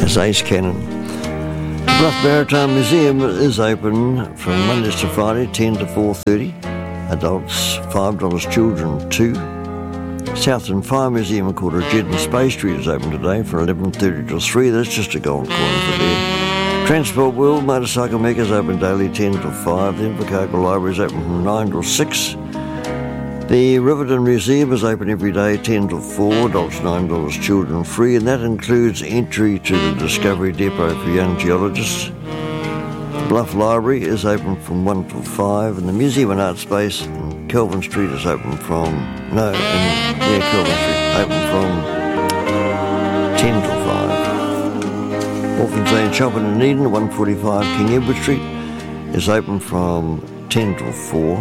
as Ace Cannon. The Bluff Maritime Museum is open from Mondays to Friday, 10 to 4:30. Adults $5, children $2. Southern Fire Museum called Jedden Space Street is open today from 11:30 till 3. That's just a gold coin for there. Transport World Motorcycle Mecca is open daily 10 till 5. The Invercargill Library is open from 9 till 6. The Riverton Museum is open every day 10 till 4. Adults $9, children free, and that includes entry to the Discovery Depot for young geologists. The Bluff Library is open from 1 till 5, and the Museum and Art Space in Kelvin Street is open from Kelvin Street open from 10 till 5. Orphans Lane Shopping in Eden, 145 King Edward Street, is open from 10 till 4.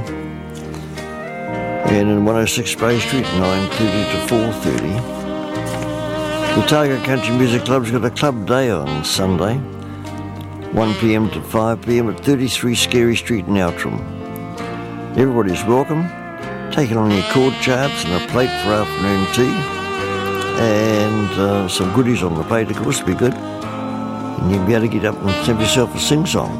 And in 106 Bay Street, 9:30 to 4:30. The Targa Country Music Club's got a club day on Sunday, 1 p.m. to 5 p.m. at 33 Scary Street in Outram. Everybody's welcome. Take along your chord charts and a plate for afternoon tea, and some goodies on the plate, of course, would be good. And you'll be able to get up and have yourself a sing-song.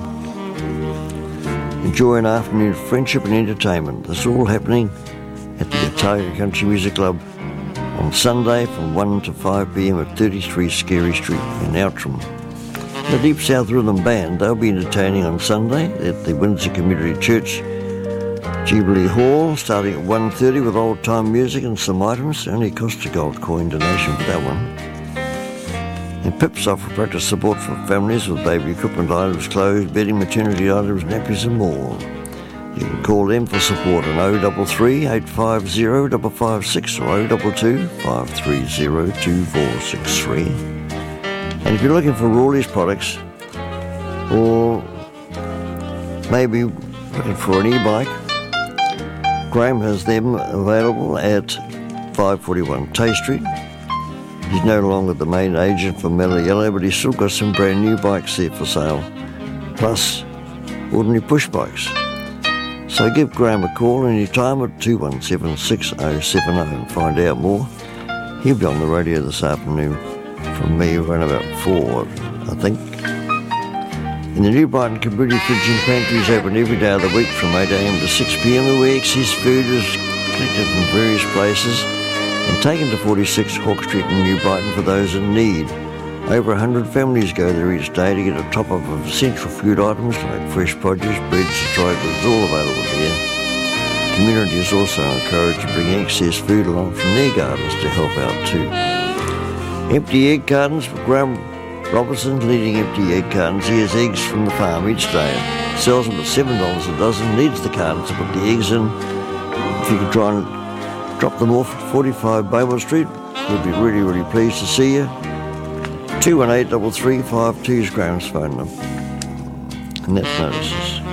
Enjoy an afternoon of friendship and entertainment. That's all happening at the Targa Country Music Club on Sunday from 1 to 5 p.m. at 33 Scary Street in Outram. The Deep South Rhythm Band, they'll be entertaining on Sunday at the Windsor Community Church, Jubilee Hall, starting at 1:30 with old-time music and some items. It only costs a gold coin donation for that one. And Pips offer practice support for families with baby equipment items, clothes, bedding, maternity items, nappies and more. You can call them for support on 033 850 556 or 022 530 2463. And if you're looking for Rawley's products, or maybe looking for an e-bike, Graham has them available at 541 Tay Street. He's no longer the main agent for Mellow, but he's still got some brand new bikes there for sale, plus ordinary push bikes. So give Graham a call anytime at 217-6070 and find out more. He'll be on the radio this afternoon from me around about 4, I think. And the New Brighton Community Fridge and Pantry is open every day of the week from 8 a.m. to 6 p.m. where excess food is collected from various places and taken to 46 Hawke Street in New Brighton for those in need. Over 100 families go there each day to get a top-up of essential food items like fresh produce, breads, dry goods, all available there. The community is also encouraged to bring excess food along from their gardens to help out too. Empty egg cartons for Graham Robertson, leading empty egg cartons. He has eggs from the farm each day. Sells them at $7 a dozen. Needs the cartons to put the eggs in. If you could try and drop them off at 45 Beaumont Street, we'd be really, really pleased to see you. 218-3352 is Graham's phone number. And that's notices.